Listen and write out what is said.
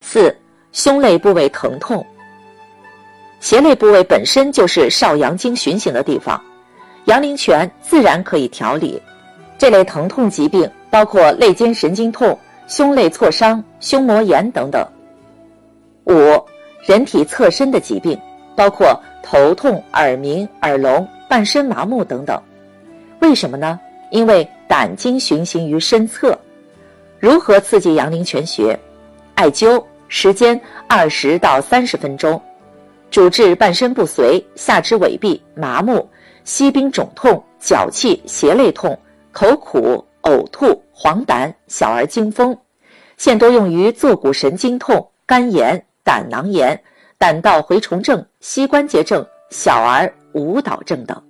4. 胸肋部位疼痛。胁肋部位本身就是少阳经循行的地方，阳陵泉自然可以调理。这类疼痛疾病包括肋间神经痛、胸肋挫伤、胸膜炎等等。5. 人体侧身的疾病，包括头痛、耳鸣、耳聋、半身麻木等等。为什么呢？因为胆经循行于身侧。如何刺激阳陵泉穴？艾灸，时间20到30分钟，主治半身不遂、下肢痿痹、麻木、膝冰肿痛、脚气、胁肋痛、口苦、呕吐、黄疸、小儿惊风。现多用于坐骨神经痛、肝炎、胆囊炎、胆道蛔虫症、膝关节症、小儿舞蹈症等。